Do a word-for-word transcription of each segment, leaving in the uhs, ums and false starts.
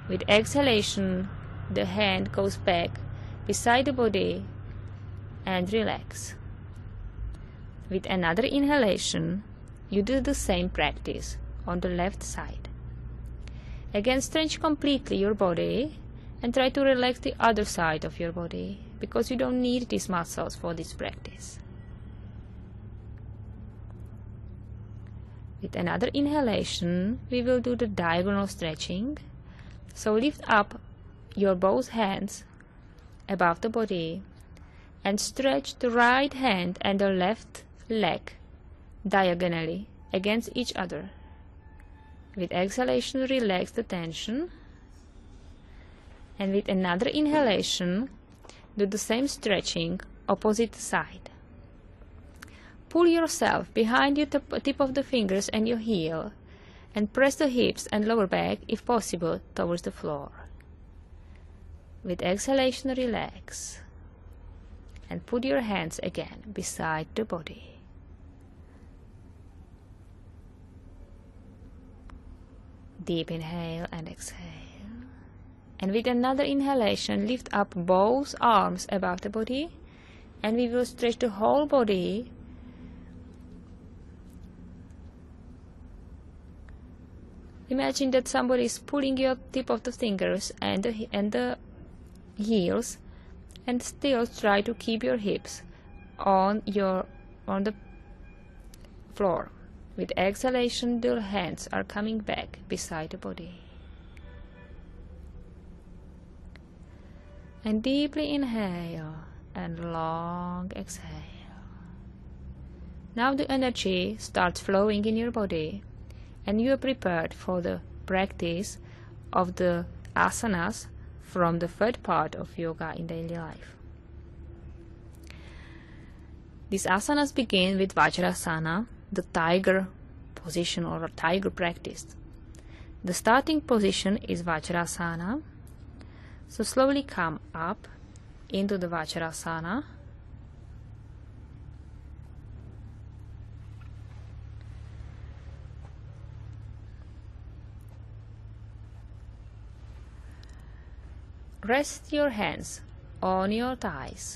With exhalation, the hand goes back beside the body and relax. With another inhalation, you do the same practice on the left side. Again, stretch completely your body and try to relax the other side of your body, because you don't need these muscles for this practice. With another inhalation, we will do the diagonal stretching. So lift up your both hands above the body and stretch the right hand and the left leg diagonally against each other. With exhalation, relax the tension. And with another inhalation, do the same stretching opposite side. Pull yourself behind your tip of the fingers and your heel and press the hips and lower back, if possible, towards the floor. With exhalation, relax and put your hands again beside the body. Deep inhale and exhale. And with another inhalation, lift up both arms above the body, and we will stretch the whole body. Imagine that somebody is pulling your tip of the fingers and the, and the heels, and still try to keep your hips on your on the floor. With exhalation, the hands are coming back beside the body. And deeply inhale and long exhale. Now the energy starts flowing in your body, and you are prepared for the practice of the asanas from the third part of yoga in daily life. These asanas begin with Vajrasana, the tiger position or tiger practice. The starting position is Vajrasana. So slowly come up into the Vajrasana. Rest your hands on your thighs.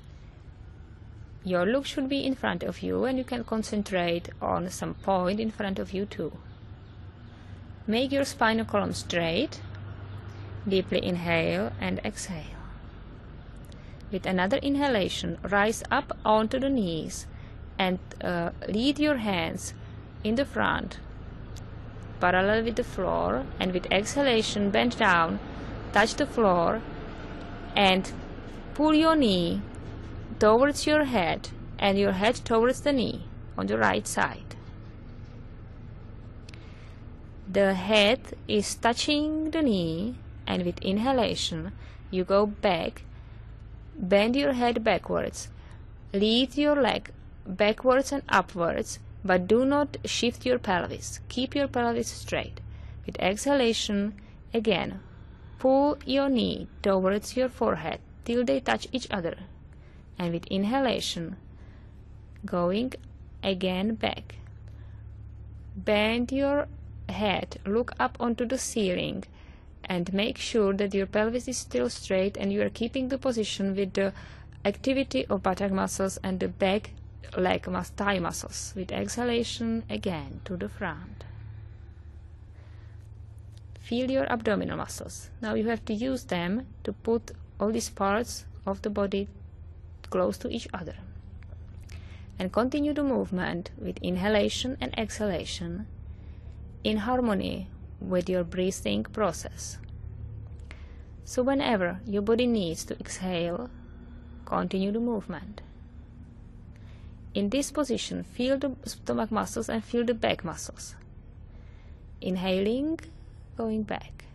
Your look should be in front of you, and you can concentrate on some point in front of you too. Make your spinal column straight. Deeply inhale and exhale. With another inhalation, rise up onto the knees and uh, lead your hands in the front, parallel with the floor, and with exhalation, bend down, touch the floor, and pull your knee towards your head and your head towards the knee on the right side. The head is touching the knee, and with inhalation, you go back, bend your head backwards, lead your leg backwards and upwards, but do not shift your pelvis. Keep your pelvis straight. With exhalation, again, pull your knee towards your forehead till they touch each other. And with inhalation, going again back. Bend your head, look up onto the ceiling, and make sure that your pelvis is still straight and you are keeping the position with the activity of buttock muscles and the back leg mus thigh muscles. With exhalation, again to the front. Feel your abdominal muscles. Now you have to use them to put all these parts of the body close to each other. And continue the movement with inhalation and exhalation in harmony with your breathing process. So whenever your body needs to exhale, continue the movement. In this position, feel the stomach muscles and feel the back muscles. Inhaling, going back.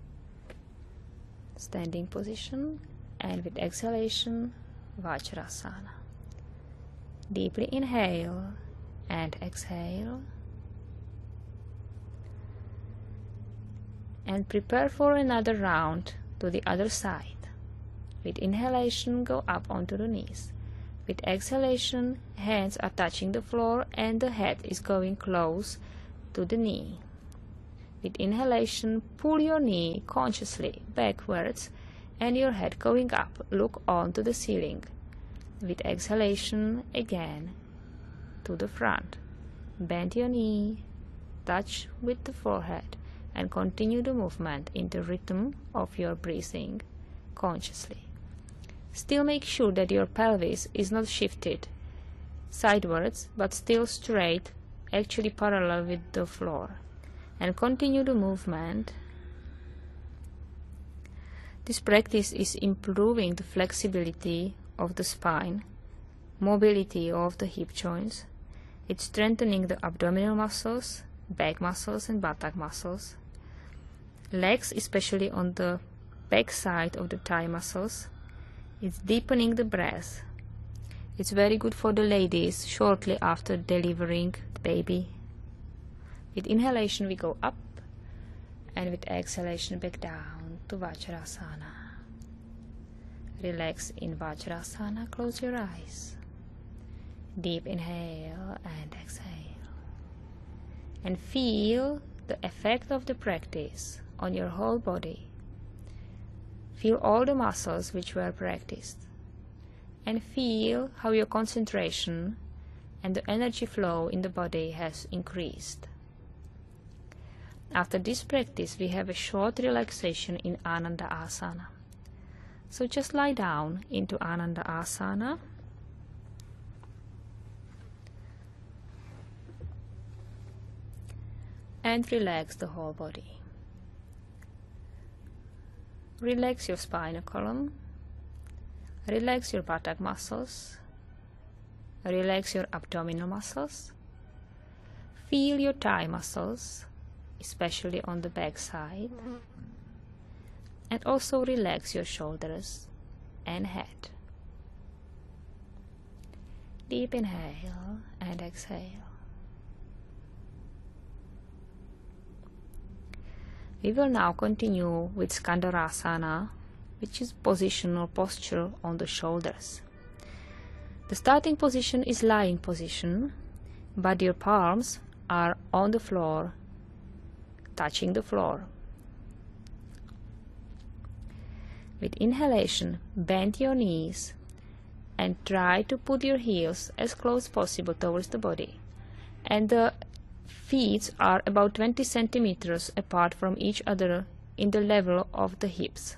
Standing position, and with exhalation, Vajrasana. Deeply inhale and exhale. And prepare for another round to the other side. With inhalation, go up onto the knees. With exhalation, hands are touching the floor and the head is going close to the knee. With inhalation, pull your knee consciously backwards and your head going up. Look onto the ceiling. With exhalation, again to the front. Bend your knee, touch with the forehead, and continue the movement in the rhythm of your breathing consciously. Still make sure that your pelvis is not shifted sidewards but still straight, actually parallel with the floor. And continue the movement. This practice is improving the flexibility of the spine, mobility of the hip joints. It's strengthening the abdominal muscles, back muscles and buttock muscles, legs, especially on the back side of the thigh muscles. It's deepening the breath. It's very good for the ladies shortly after delivering the baby. With inhalation we go up, and with exhalation back down to Vajrasana. Relax in Vajrasana, close your eyes. Deep inhale and exhale. And feel the effect of the practice on your whole body. Feel all the muscles which were practiced. And feel how your concentration and the energy flow in the body has increased. After this practice, we have a short relaxation in Ananda Asana. So just lie down into Ananda Asana. And relax the whole body. Relax your spinal column. Relax your buttock muscles. Relax your abdominal muscles. Feel your thigh muscles, especially on the back side. And also relax your shoulders and head. Deep inhale and exhale. We will now continue with Skandharasana, which is position or posture on the shoulders. The starting position is lying position, but your palms are on the floor, touching the floor. With inhalation, bend your knees and try to put your heels as close as possible towards the body. And the feet are about twenty centimeters apart from each other in the level of the hips.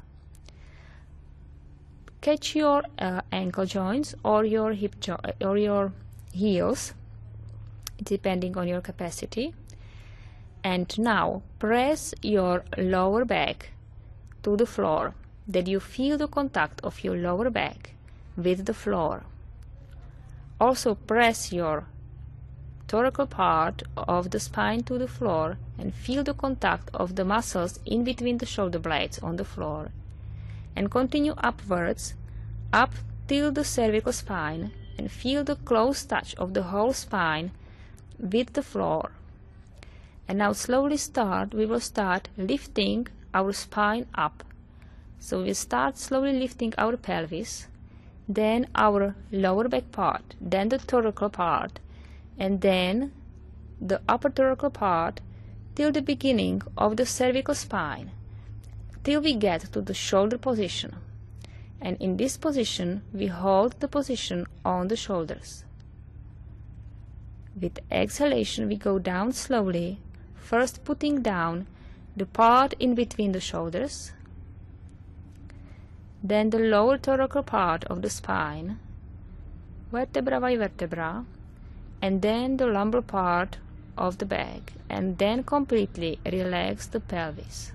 Catch your uh, ankle joints or your hip jo or your heels, depending on your capacity. And now press your lower back to the floor, that you feel the contact of your lower back with the floor. Also press your thoracic part of the spine to the floor and feel the contact of the muscles in between the shoulder blades on the floor. And continue upwards, up till the cervical spine, and feel the close touch of the whole spine with the floor. And now slowly start, we will start lifting our spine up. So we start slowly lifting our pelvis, then our lower back part, then the thoracic part, and then the upper thoracic part till the beginning of the cervical spine, till we get to the shoulder position. And in this position, we hold the position on the shoulders. With exhalation, we go down slowly, first putting down the part in between the shoulders, then the lower thoracic part of the spine, vertebra by vertebra, and then the lumbar part of the back, and then completely relax the pelvis.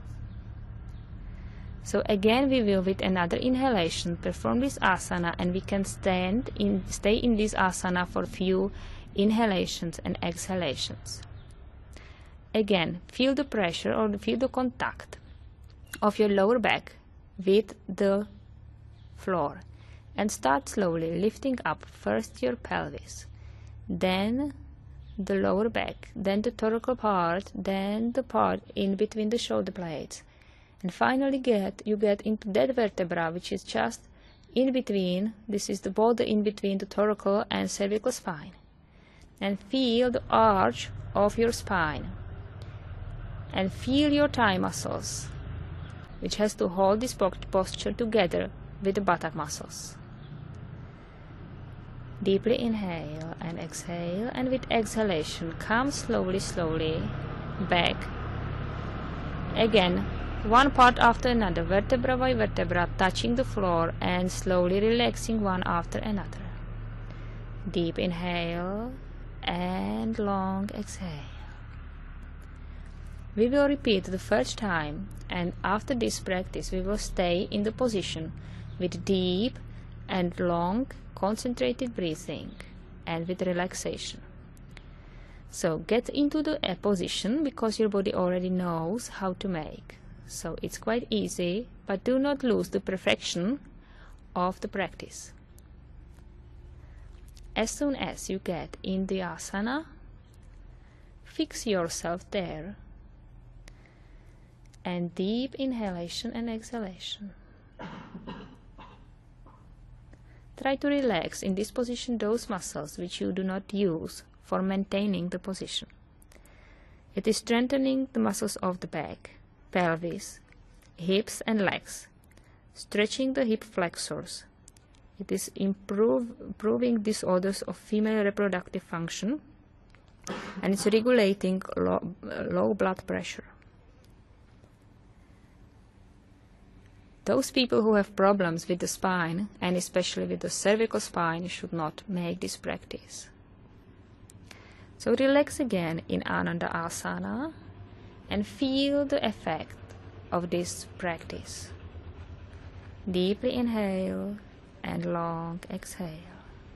So again we will, with another inhalation, perform this asana, and we can stand in, stay in this asana for few inhalations and exhalations. Again, feel the pressure or feel the contact of your lower back with the floor, and start slowly lifting up first your pelvis, then the lower back, then the thoracic part, then the part in between the shoulder blades, and finally get you get into that vertebra which is just in between. This is the border in between the thoracic and cervical spine, and feel the arch of your spine. and feel your thigh muscles, which has to hold this posture together with the buttock muscles. Deeply inhale and exhale, and with exhalation come slowly, slowly back. Again, one part after another, vertebra by vertebra, touching the floor and slowly relaxing one after another. Deep inhale and long exhale. We will repeat the first time, and after this practice we will stay in the position with deep and long concentrated breathing and with relaxation. So get into the uh, position, because your body already knows how to make. So it's quite easy, but do not lose the perfection of the practice. As soon as you get in the asana, fix yourself there, and deep inhalation and exhalation. Try to relax in this position those muscles which you do not use for maintaining the position. It is strengthening the muscles of the back, pelvis, hips and legs, stretching the hip flexors. It is improve, improving disorders of female reproductive function, and it's regulating low, low blood pressure. Those people who have problems with the spine, and especially with the cervical spine, should not make this practice. So relax again in Ananda Asana and feel the effect of this practice. Deeply inhale and long exhale.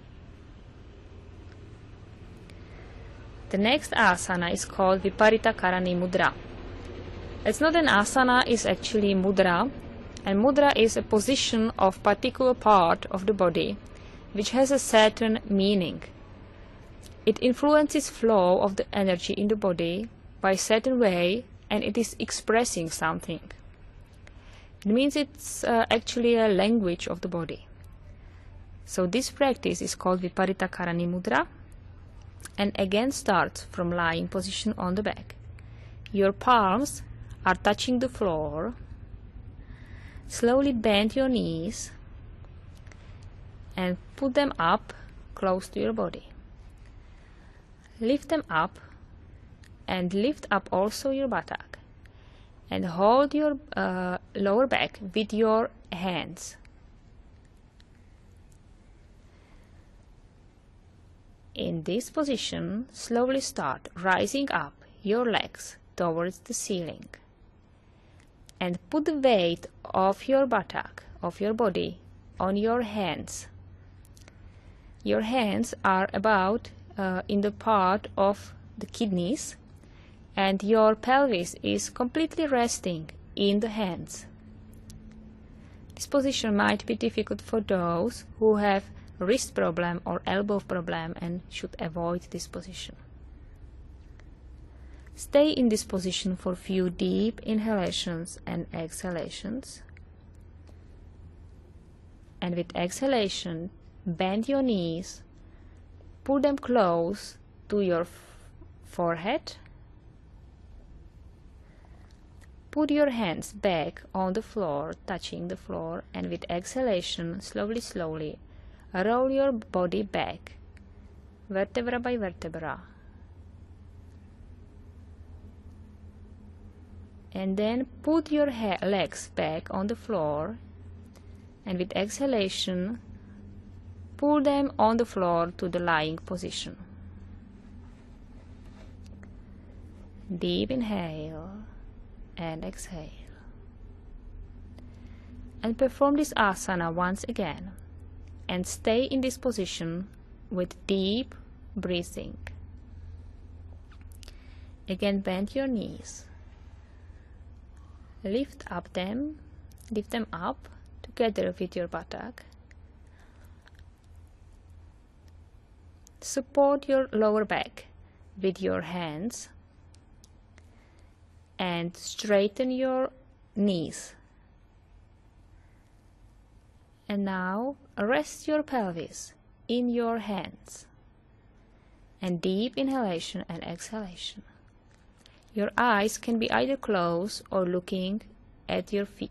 The next asana is called Viparita Karani Mudra. It's not an asana, it's actually mudra. And mudra is a position of particular part of the body which has a certain meaning. It influences flow of the energy in the body by a certain way, and it is expressing something. It means it's uh, actually a language of the body. So this practice is called Viparita Karani Mudra, and again starts from lying position on the back. Your palms are touching the floor. Slowly bend your knees and put them up close to your body. Lift them up and lift up also your buttock, and hold your uh, lower back with your hands. In this position, slowly start rising up your legs towards the ceiling, and put the weight of your buttock, of your body, on your hands. Your hands are about uh, in the part of the kidneys, and your pelvis is completely resting in the hands. This position might be difficult for those who have wrist problem or elbow problem and should avoid this position. Stay in this position for a few deep inhalations and exhalations. And with exhalation, bend your knees, put them close to your forehead. Put your hands back on the floor, touching the floor, and with exhalation, slowly, slowly, roll your body back, vertebra by vertebra. And then put your legs back on the floor, and with exhalation, pull them on the floor to the lying position. Deep inhale and exhale. And perform this asana once again, and stay in this position with deep breathing. Again, bend your knees. Lift up them, lift them up together with your buttock. Support your lower back with your hands and straighten your knees. And now rest your pelvis in your hands, and deep inhalation and exhalation. Your eyes can be either closed or looking at your feet.